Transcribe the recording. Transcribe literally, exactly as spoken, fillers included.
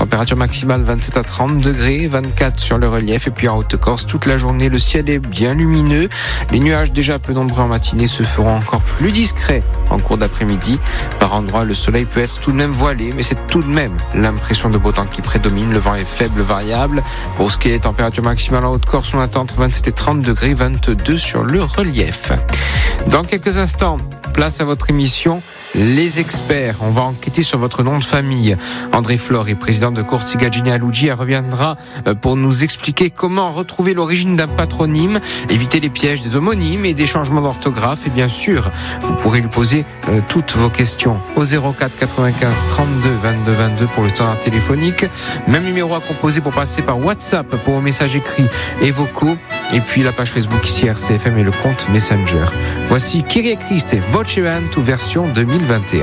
Température maximale vingt-sept à trente degrés, vingt-quatre sur le relief. Et puis en Haute-Corse, toute la journée, le ciel est bien lumineux. Les nuages déjà peu nombreux en matinée se feront encore plus discrets en cours d'après-midi. Par endroits, le soleil peut être tout de même voilé, mais c'est tout de même l'impression de beau temps qui prédomine. Le vent est faible, variable. Pour ce qui est des températures maximales en Haute-Corse, on attend entre vingt-sept et trente degrés, vingt-deux sur le relief. Dans quelques instants, place à votre émission Les Experts. On va enquêter sur votre nom de famille. André Flore est président de Corsica Genealogia, reviendra pour nous expliquer comment retrouver l'origine d'un patronyme, éviter les pièges des homonymes et des changements d'orthographe. Et bien sûr, vous pourrez lui poser euh, toutes vos questions au zéro quatre quatre-vingt-quinze trente-deux vingt-deux vingt-deux pour le standard téléphonique. Même numéro à composer pour passer par WhatsApp pour vos messages écrits et vocaux. Et puis la page Facebook ici R C F M et le compte Messenger. Voici Kyrie Christ et Voce Vantu version deux mille vingt et un.